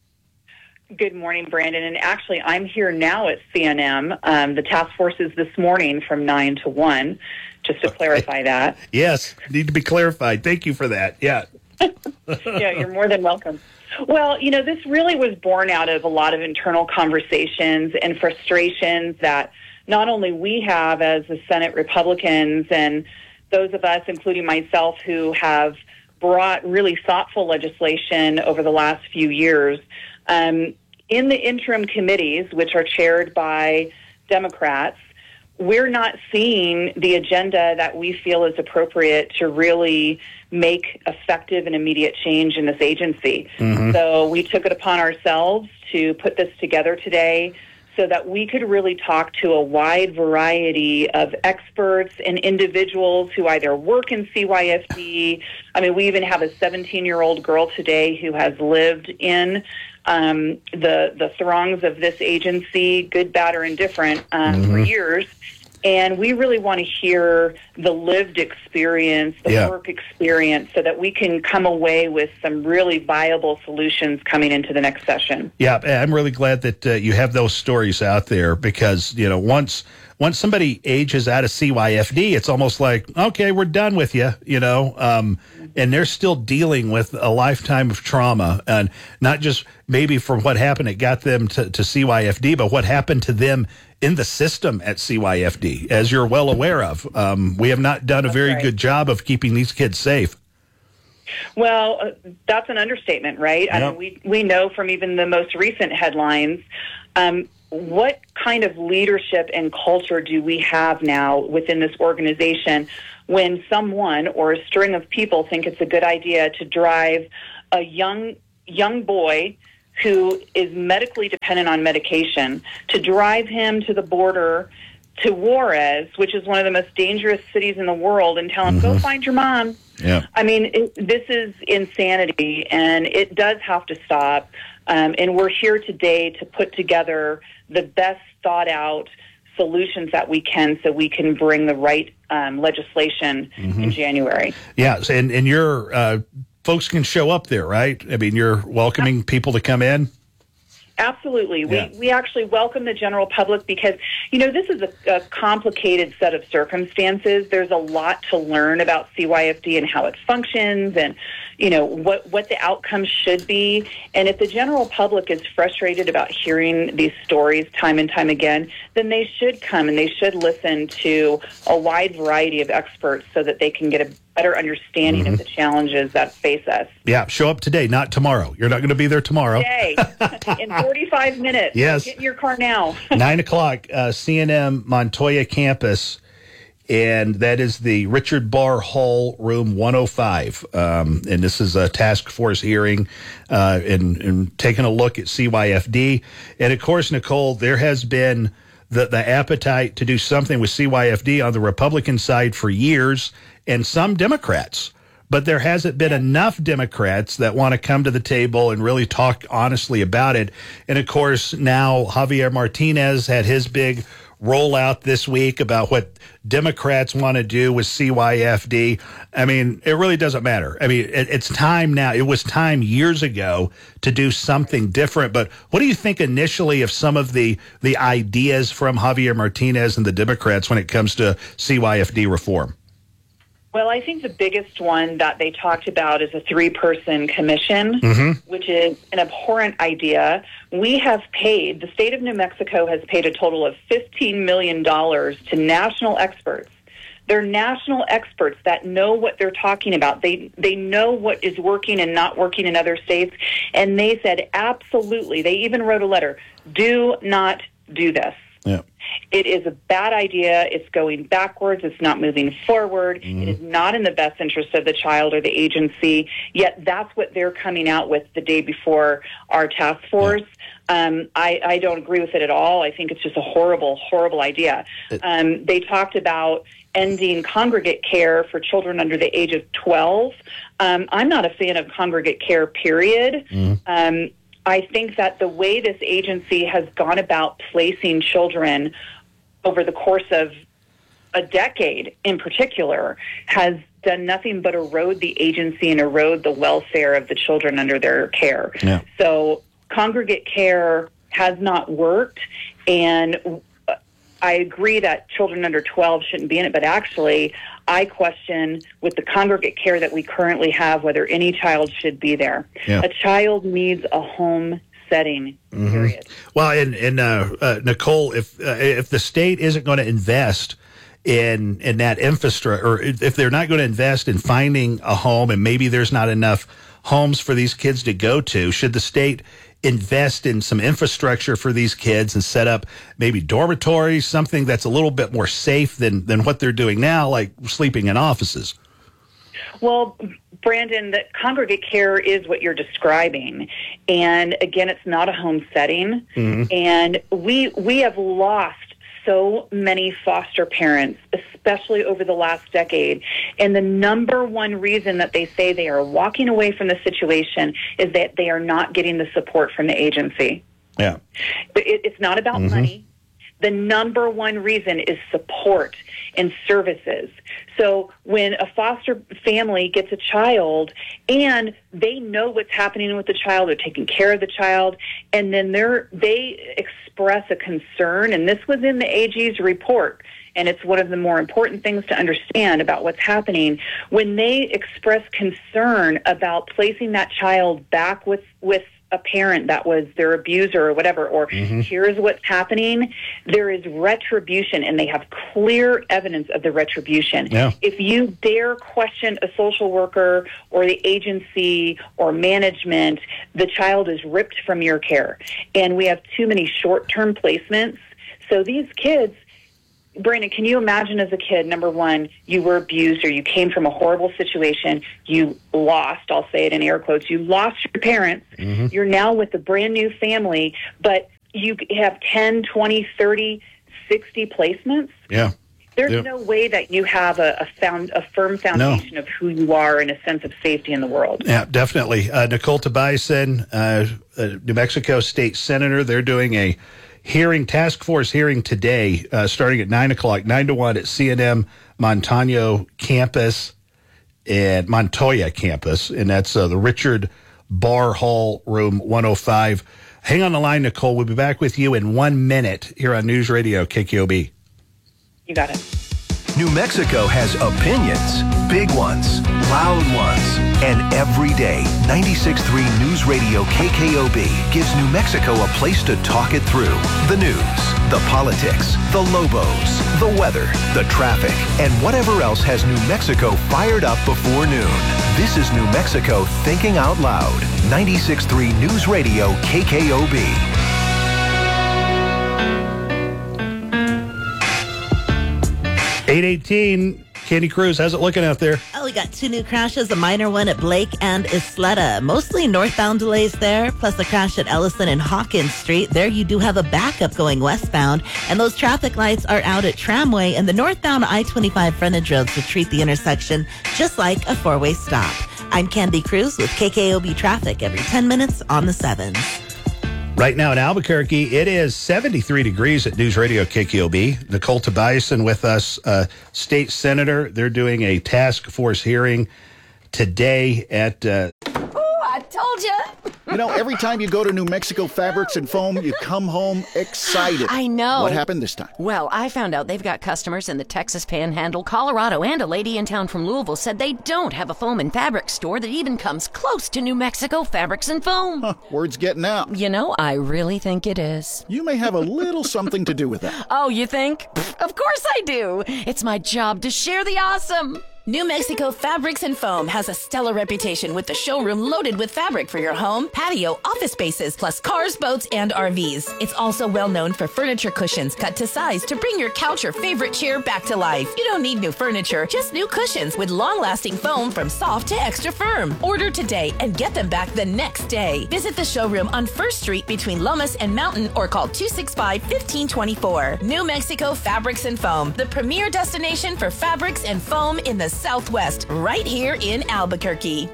Good morning, Brandon. And actually, I'm here now at C and M. Um, the task force is this morning from nine to one, just to clarify that. Yes, need to be clarified. Thank you for that. Yeah. Yeah, you're more than welcome. Well, you know, this really was born out of a lot of internal conversations and frustrations that not only we have as the Senate Republicans and those of us, including myself, who have brought really thoughtful legislation over the last few years. Um, in the interim committees, which are chaired by Democrats, we're not seeing the agenda that we feel is appropriate to really make effective and immediate change in this agency. Mm-hmm. So we took it upon ourselves to put this together today, so that we could really talk to a wide variety of experts and individuals who either work in C Y F D. I mean, we even have a seventeen-year-old girl today who has lived in um, the the throngs of this agency, good, bad, or indifferent, um, mm-hmm. for years. And we really want to hear the lived experience, the yeah. work experience, so that we can come away with some really viable solutions coming into the next session. Yeah, I'm really glad that uh, you have those stories out there because, you know, once once somebody ages out of C Y F D, it's almost like, okay, we're done with you, you know, um, and they're still dealing with a lifetime of trauma, and not just maybe from what happened, it got them to, to C Y F D, but what happened to them in the system at C Y F D, as you're well aware of. Um, we have not done a very right. good job of keeping these kids safe. Well, uh, that's an understatement, right? Yep. I mean, we, we know from even the most recent headlines, um, what kind of leadership and culture do we have now within this organization when someone or a string of people think it's a good idea to drive a young young boy who is medically dependent on medication, to drive him to the border to Juarez, which is one of the most dangerous cities in the world, and tell him, mm-hmm. go find your mom. Yeah. I mean, it, this is insanity, and it does have to stop. Um, and we're here today to put together the best thought-out solutions that we can so we can bring the right um, legislation mm-hmm. in January. Yeah, and, and your uh, folks can show up there, right? I mean, you're welcoming people to come in? Absolutely. Yeah. We we actually welcome the general public because, you know, this is a, a complicated set of circumstances. There's a lot to learn about C Y F D and how it functions and, you know, what, what the outcomes should be. And if the general public is frustrated about hearing these stories time and time again, then they should come and they should listen to a wide variety of experts so that they can get a better understanding mm-hmm. of the challenges that face us. Yeah, show up today, not tomorrow. You're not going to be there tomorrow. Today, in forty-five minutes. Yes. Get in your car now. Nine o'clock, uh, C N M Montoya campus, and that is the Richard Barr Hall, room one oh five. Um, and this is a task force hearing uh, and, and taking a look at C Y F D. And, of course, Nicole, there has been the, the appetite to do something with C Y F D on the Republican side for years, and some Democrats. But there hasn't been enough Democrats that want to come to the table and really talk honestly about it. And, of course, now Javier Martinez had his big rollout this week about what Democrats want to do with C Y F D. I mean, it really doesn't matter. I mean, it, it's time now. It was time years ago to do something different. But what do you think initially of some of the, the ideas from Javier Martinez and the Democrats when it comes to C Y F D reform? Well, I think the biggest one that they talked about is a three-person commission, mm-hmm. which is an abhorrent idea. We have paid, the state of New Mexico has paid a total of fifteen million dollars to national experts. They're national experts that know what they're talking about. They they know what is working and not working in other states, and they said absolutely. They even wrote a letter, do not do this. Yeah. It is a bad idea. It's going backwards. It's not moving forward. Mm-hmm. It is not in the best interest of the child or the agency. Yet that's what they're coming out with the day before our task force. Yeah. Um, I, I don't agree with it at all. I think it's just a horrible, horrible idea. It, um, they talked about ending congregate care for children under the age of twelve. Um, I'm not a fan of congregate care, period. Mm-hmm. Um, I think that the way this agency has gone about placing children over the course of a decade in particular has done nothing but erode the agency and erode the welfare of the children under their care. Yeah. So congregate care has not worked, and I agree that children under twelve shouldn't be in it, but actually I question with the congregate care that we currently have whether any child should be there. Yeah. A child needs a home setting, mm-hmm. period. Well, and, and uh, uh, Nicole, if uh, if the state isn't going to invest in in that infrastructure, or if they're not going to invest in finding a home, and maybe there's not enough homes for these kids to go to, should the state invest in some infrastructure for these kids and set up maybe dormitories, something that's a little bit more safe than, than what they're doing now, like sleeping in offices? Well, Brandon, the congregate care is what you're describing. And again, it's not a home setting. Mm-hmm. And we we have lost so many foster parents, especially over the last decade. And the number one reason that they say they are walking away from the situation is that they are not getting the support from the agency. Yeah. It, it's not about mm-hmm. money. The number one reason is support and services. So when a foster family gets a child and they know what's happening with the child, they're taking care of the child, and then they're, they express a concern, and this was in the A G's report, and it's one of the more important things to understand about what's happening. When they express concern about placing that child back with, with a parent that was their abuser or whatever, or mm-hmm. here's what's happening, there is retribution, and they have clear evidence of the retribution. Yeah. If you dare question a social worker or the agency or management, the child is ripped from your care. And we have too many short-term placements. So these kids, Brandon, can you imagine as a kid, number one, you were abused or you came from a horrible situation, you lost, I'll say it in air quotes, you lost your parents, mm-hmm. you're now with a brand new family, but you have ten, twenty, thirty, sixty placements? Yeah. There's yeah. no way that you have a, a, found, a firm foundation no. of who you are and a sense of safety in the world. Yeah, definitely. Uh, Nicole Tobiasen, uh, uh, New Mexico State Senator, they're doing a hearing, task force hearing today, uh, starting at nine o'clock, nine to one at C N M Montano campus and Montoya campus. And that's uh, the Richard Barr Hall, room one oh five. Hang on the line, Nicole. We'll be back with you in one minute here on News Radio K K O B. You got it. New Mexico has opinions, big ones, loud ones, and every day, ninety-six point three News Radio K K O B gives New Mexico a place to talk it through. The news, the politics, the Lobos, the weather, the traffic, and whatever else has New Mexico fired up before noon. This is New Mexico Thinking Out Loud. ninety-six point three News Radio K K O B. eight eighteen, Candy Cruz, how's it looking out there? Oh, we got two new crashes, a minor one at Blake and Isleta. Mostly northbound delays there, plus a crash at Ellison and Hawkins Street. There you do have a backup going westbound, and those traffic lights are out at Tramway and the northbound I twenty-five frontage roads to treat the intersection just like a four-way stop. I'm Candy Cruz with K K O B Traffic every ten minutes on the sevens. Right now in Albuquerque, it is seventy-three degrees at News Radio K K O B. Nicole Tobiasen with us, uh, state senator. They're doing a task force hearing today at... Uh, oh, I told you. You know, every time you go to New Mexico Fabrics and Foam, you come home excited. I know. What happened this time? Well, I found out they've got customers in the Texas Panhandle, Colorado, and a lady in town from Louisville said they don't have a foam and fabric store that even comes close to New Mexico Fabrics and Foam. Huh, word's getting out. You know, I really think it is. You may have a little something to do with that. Oh, you think? Pfft, of course I do. It's my job to share the awesome. New Mexico Fabrics and Foam has a stellar reputation with the showroom loaded with fabric for your home, patio, office spaces, plus cars, boats, and R Vs. It's also well known for furniture cushions cut to size to bring your couch or favorite chair back to life. You don't need new furniture, just new cushions with long-lasting foam from soft to extra firm. Order today and get them back the next day. Visit the showroom on First Street between Lomas and Mountain or call two six five, one five two four. New Mexico Fabrics and Foam, the premier destination for fabrics and foam in the Southwest, right here in Albuquerque.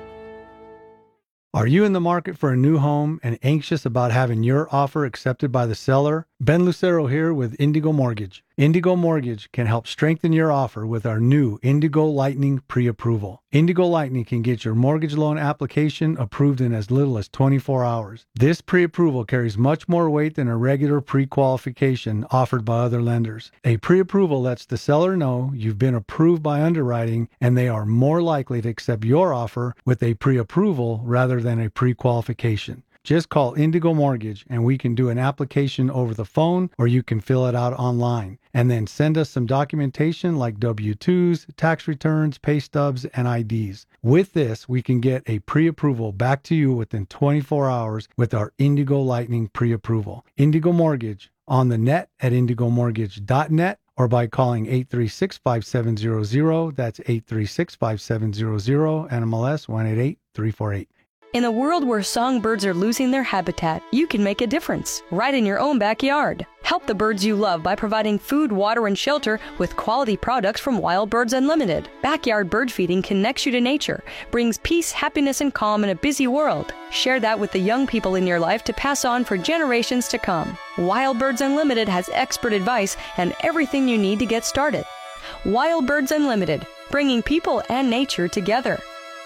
Are you in the market for a new home and anxious about having your offer accepted by the seller? Ben Lucero here with Indigo Mortgage. Indigo Mortgage can help strengthen your offer with our new Indigo Lightning pre-approval. Indigo Lightning can get your mortgage loan application approved in as little as twenty-four hours. This pre-approval carries much more weight than a regular pre-qualification offered by other lenders. A pre-approval lets the seller know you've been approved by underwriting and they are more likely to accept your offer with a pre-approval rather than a pre-qualification. Just call Indigo Mortgage and we can do an application over the phone or you can fill it out online. And then send us some documentation like W two's, tax returns, pay stubs, and I Ds. With this, we can get a pre-approval back to you within twenty-four hours with our Indigo Lightning pre-approval. Indigo Mortgage on the net at indigo mortgage dot net or by calling eight three six, five seven zero zero. That's eight three six, five seven zero zero, N M L S one eight eight three four eight. In a world where songbirds are losing their habitat, you can make a difference right in your own backyard. Help the birds you love by providing food, water, and shelter with quality products from Wild Birds Unlimited. Backyard bird feeding connects you to nature, brings peace, happiness, and calm in a busy world. Share that with the young people in your life to pass on for generations to come. Wild Birds Unlimited has expert advice and everything you need to get started. Wild Birds Unlimited, bringing people and nature together.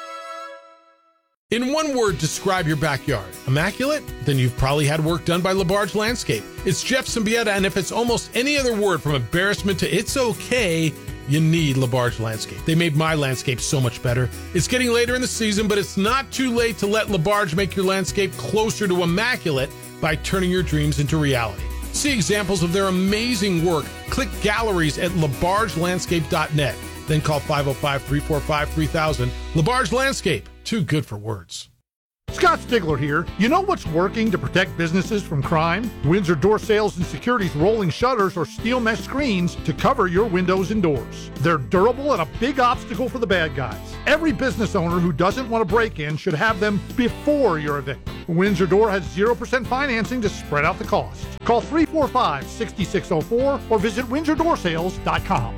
In one word, describe your backyard. Immaculate? Then you've probably had work done by LaBarge Landscape. It's Jeff Symbieta, and if it's almost any other word from embarrassment to it's okay, you need LaBarge Landscape. They made my landscape so much better. It's getting later in the season, but it's not too late to let LaBarge make your landscape closer to immaculate by turning your dreams into reality. See examples of their amazing work. Click galleries at labarge landscape dot net. Then call five oh five, three four five, three thousand. LaBarge Landscape. Too good for words. Scott Stigler here. You know what's working to protect businesses from crime? Windsor Door Sales and Security's rolling shutters or steel mesh screens to cover your windows and doors. They're durable and a big obstacle for the bad guys. Every business owner who doesn't want to break in should have them before you're a victim. Windsor Door has zero percent financing to spread out the cost. Call three four five, six six zero four or visit windsor door sales dot com.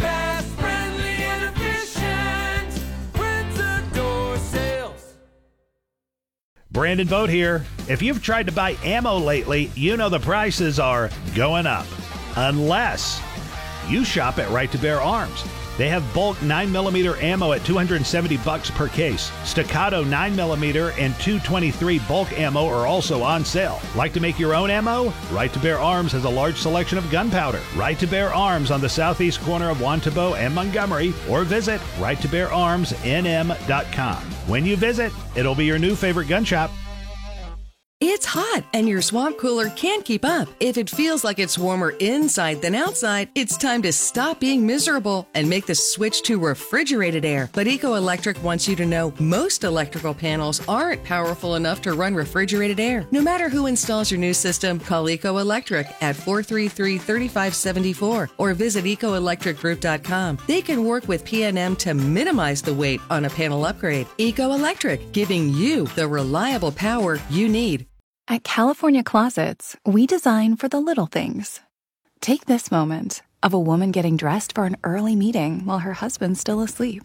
Brandon Vogt here. If you've tried to buy ammo lately, you know the prices are going up. Unless you shop at Right to Bear Arms. They have bulk nine millimeter ammo at two hundred seventy bucks per case. Staccato nine millimeter and two twenty-three bulk ammo are also on sale. Like to make your own ammo? Right to Bear Arms has a large selection of gunpowder. Right to Bear Arms on the southeast corner of Wantabo and Montgomery, or visit right to bear arms n m dot com. When you visit, it'll be your new favorite gun shop. It's hot, and your swamp cooler can't keep up. If it feels like it's warmer inside than outside, it's time to stop being miserable and make the switch to refrigerated air. But Eco Electric wants you to know most electrical panels aren't powerful enough to run refrigerated air. No matter who installs your new system, call Eco Electric at four three three, three five seven four or visit eco electric group dot com. They can work with P and M to minimize the weight on a panel upgrade. Eco Electric, giving you the reliable power you need. At California Closets, we design for the little things. Take this moment of a woman getting dressed for an early meeting while her husband's still asleep.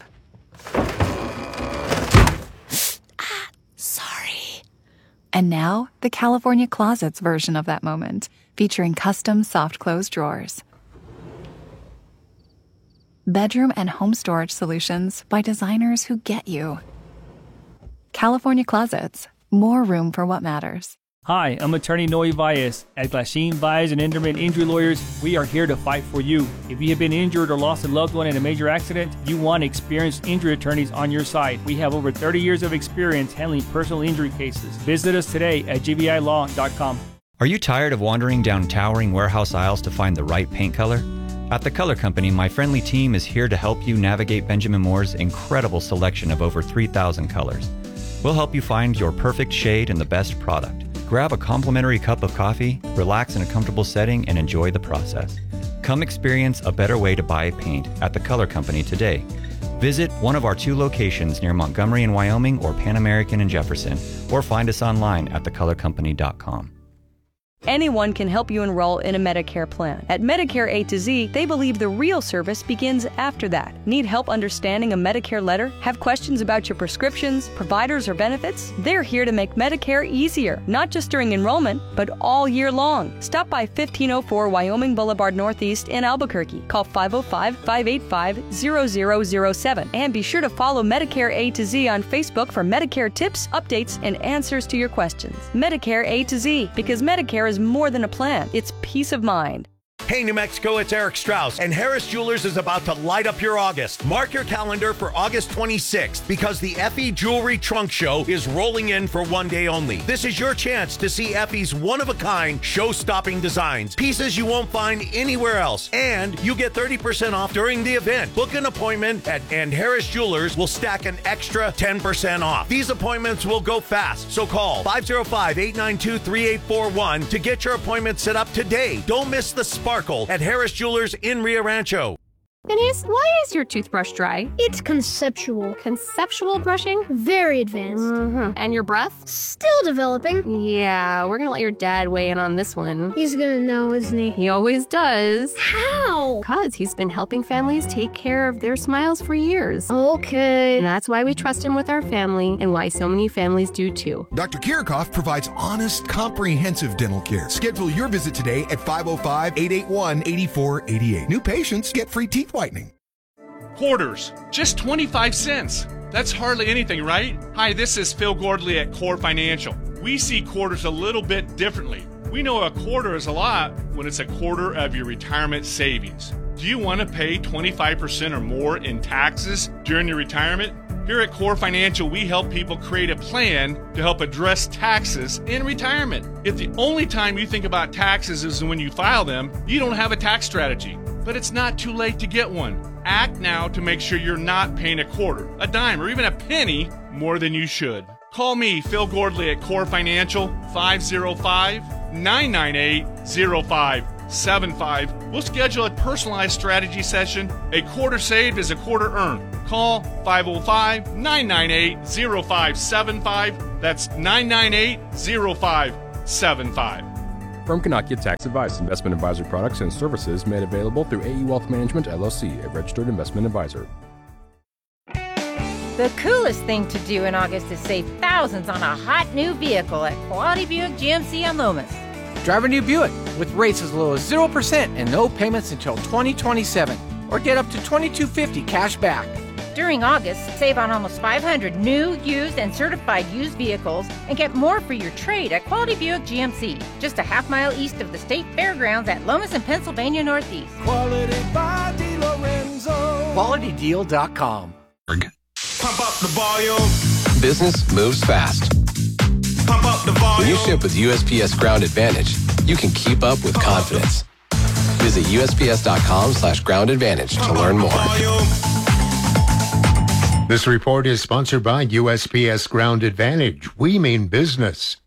ah, sorry. And now, the California Closets version of that moment, featuring custom soft close drawers. Bedroom and home storage solutions by designers who get you. California Closets, more room for what matters. Hi, I'm attorney Noe Valles. At Glasheen, Valles and Enderman Injury Lawyers, we are here to fight for you. If you have been injured or lost a loved one in a major accident, you want experienced injury attorneys on your side. We have over thirty years of experience handling personal injury cases. Visit us today at g v i law dot com. Are you tired of wandering down towering warehouse aisles to find the right paint color? At The Color Company, my friendly team is here to help you navigate Benjamin Moore's incredible selection of over three thousand colors. We'll help you find your perfect shade and the best product. Grab a complimentary cup of coffee, relax in a comfortable setting, and enjoy the process. Come experience a better way to buy paint at The Color Company today. Visit one of our two locations near Montgomery in Wyoming or Pan American in Jefferson, or find us online at the color company dot com. Anyone can help you enroll in a Medicare plan. At Medicare A to Z, they believe the real service begins after that. Need help understanding a Medicare letter? Have questions about your prescriptions, providers, or benefits? They're here to make Medicare easier, not just during enrollment, but all year long. Stop by fifteen oh four Wyoming Boulevard Northeast in Albuquerque. Call five oh five, five eight five, zero zero zero seven. And be sure to follow Medicare A to Z on Facebook for Medicare tips, updates, and answers to your questions. Medicare A to Z, because Medicare is more than a plan. It's peace of mind. Hey, New Mexico, it's Eric Strauss, and Harris Jewelers is about to light up your August. Mark your calendar for August twenty-sixth, because the Effie Jewelry Trunk Show is rolling in for one day only. This is your chance to see Effie's one-of-a-kind, show-stopping designs, pieces you won't find anywhere else, and you get thirty percent off during the event. Book an appointment at and Harris Jewelers will stack an extra ten percent off. These appointments will go fast, so call five oh five, eight nine two, three eight four one to get your appointment set up today. Don't miss the spark sparkle at Harris Jewelers in Rio Rancho. Denise, why is your toothbrush dry? It's conceptual. Conceptual brushing? Very advanced. Mm-hmm. And your breath? Still developing. Yeah, we're gonna let your dad weigh in on this one. He's gonna know, isn't he? He always does. How? Because he's been helping families take care of their smiles for years. Okay. And that's why we trust him with our family and why so many families do too. Doctor Kirchhoff provides honest, comprehensive dental care. Schedule your visit today at five oh five, eight eight one, eight four eight eight. New patients get free teeth whitening. Quarters, just twenty-five cents. That's hardly anything, right? Hi, this is Phil Gordley at Core Financial. We see quarters a little bit differently. We know a quarter is a lot when it's a quarter of your retirement savings. Do you want to pay twenty-five percent or more in taxes during your retirement? Here at Core Financial, we help people create a plan to help address taxes in retirement. If the only time you think about taxes is when you file them, you don't have a tax strategy. But it's not too late to get one. Act now to make sure you're not paying a quarter, a dime, or even a penny more than you should. Call me, Phil Gordley at Core Financial, five oh five, nine nine eight, oh five seven five. We'll schedule a personalized strategy session. A quarter saved is a quarter earned. Call five oh five, nine nine eight, oh five seven five. That's nine nine eight, oh five seven five. Firm cannot give tax advice. Investment advisory products and services made available through A E Wealth Management, L L C, a registered investment advisor. The coolest thing to do in August is save thousands on a hot new vehicle at Quality Buick G M C on Loomis. Drive a new Buick with rates as low as zero percent and no payments until twenty twenty-seven. Or get up to twenty-two fifty cash back. During August, save on almost five hundred new, used, and certified used vehicles and get more for your trade at Quality Buick G M C, just a half mile east of the State Fairgrounds at Lomas and Pennsylvania Northeast. Quality by DeLorenzo. Quality Deal dot com. Pump up the volume. Business moves fast. Pump up the volume. When you ship with U S P S Ground Advantage, you can keep up with confidence. Visit U S P S dot com slash ground advantage to learn more. This report is sponsored by U S P S Ground Advantage. We mean business.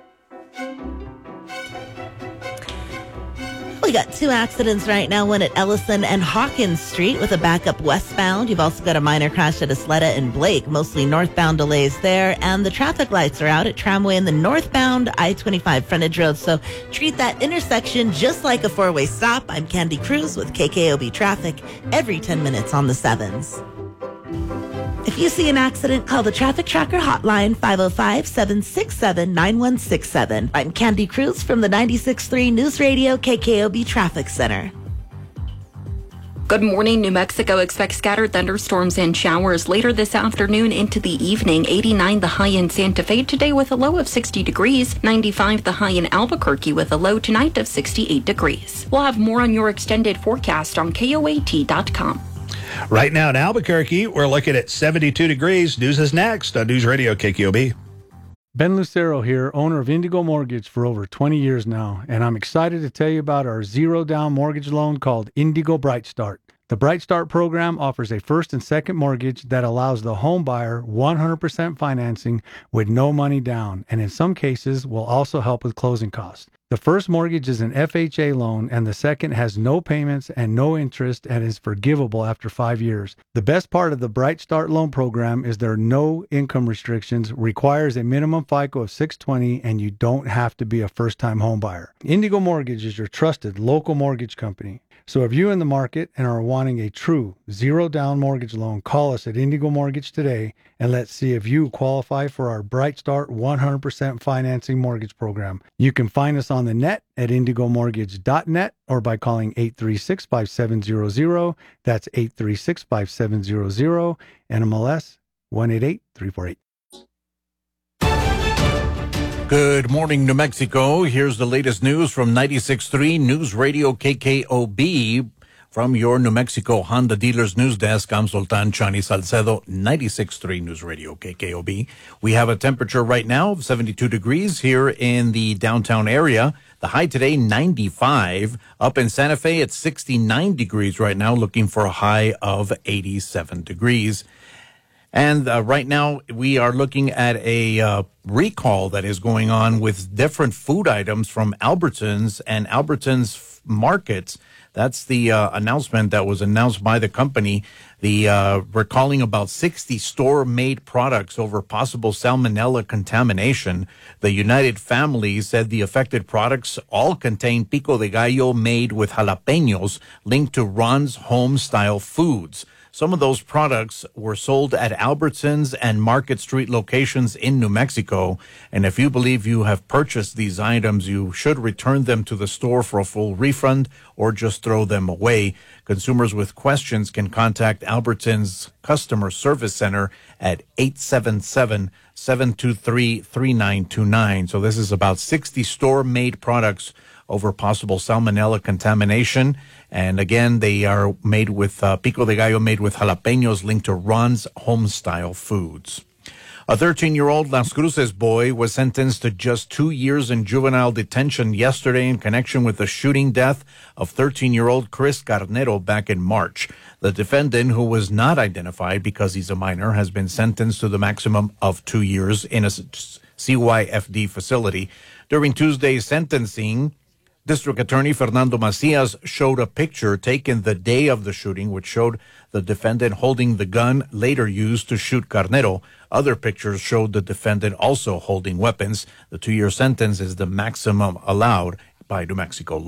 We got two accidents right now, one at Ellison and Hawkins Street with a backup westbound. You've also got a minor crash at Isleta and Blake, mostly northbound delays there. And the traffic lights are out at Tramway in the northbound I twenty-five frontage road. So treat that intersection just like a four-way stop. I'm Candy Cruz with K K O B Traffic every ten minutes on the sevens. If you see an accident, call the Traffic Tracker hotline, five oh five, seven six seven, nine one six seven. I'm Candy Cruz from the ninety-six point three News Radio K K O B Traffic Center. Good morning. New Mexico expects scattered thunderstorms and showers later this afternoon into the evening. eighty-nine the high in Santa Fe today with a low of sixty degrees. ninety-five the high in Albuquerque with a low tonight of sixty-eight degrees. We'll have more on your extended forecast on K O A T dot com. Right now in Albuquerque, we're looking at seventy-two degrees. News is next on News Radio K K O B. Ben Lucero here, owner of Indigo Mortgage for over twenty years now, and I'm excited to tell you about our zero-down mortgage loan called Indigo Bright Start. The Bright Start program offers a first and second mortgage that allows the home buyer one hundred percent financing with no money down, and in some cases will also help with closing costs. The first mortgage is an F H A loan, and the second has no payments and no interest and is forgivable after five years. The best part of the Bright Start loan program is there are no income restrictions, requires a minimum FICO of six twenty, and you don't have to be a first-time home buyer. Indigo Mortgage is your trusted local mortgage company. So if you're in the market and are wanting a true zero-down mortgage loan, call us at Indigo Mortgage today, and let's see if you qualify for our Bright Start one hundred percent financing mortgage program. You can find us on the net at indigo mortgage dot net or by calling eight three six, five seven zero zero. That's eight three six, five seven zero zero, N M L S one eight eight three four eight. Good morning, New Mexico. Here's the latest news from ninety-six point three News Radio K K O B. From your New Mexico Honda Dealers News Desk, I'm Sultan Chani Salcedo, ninety-six point three News Radio K K O B. We have a temperature right now of seventy-two degrees here in the downtown area. The high today, ninety-five. Up in Santa Fe, it's sixty-nine degrees right now, looking for a high of eighty-seven degrees. And uh, right now, we are looking at a uh, recall that is going on with different food items from Albertsons and Albertsons f- markets. That's the uh, announcement that was announced by the company. The uh, recalling about sixty store-made products over possible salmonella contamination. The United Family said the affected products all contain pico de gallo made with jalapenos linked to Ron's Home-style foods. Some of those products were sold at Albertsons and Market Street locations in New Mexico. And if you believe you have purchased these items, you should return them to the store for a full refund or just throw them away. Consumers with questions can contact Albertsons Customer Service Center at eight seven seven, seven two three, three nine two nine. So this is about sixty store-made products over possible salmonella contamination. And again, they are made with uh, pico de gallo made with jalapenos linked to Ron's Home-style foods. A thirteen-year-old Las Cruces boy was sentenced to just two years in juvenile detention yesterday in connection with the shooting death of thirteen-year-old Chris Carnero back in March. The defendant, who was not identified because he's a minor, has been sentenced to the maximum of two years in a C Y F D facility. During Tuesday's sentencing, District Attorney Fernando Macias showed a picture taken the day of the shooting, which showed the defendant holding the gun later used to shoot Carnero. Other pictures showed the defendant also holding weapons. The two-year sentence is the maximum allowed by New Mexico law.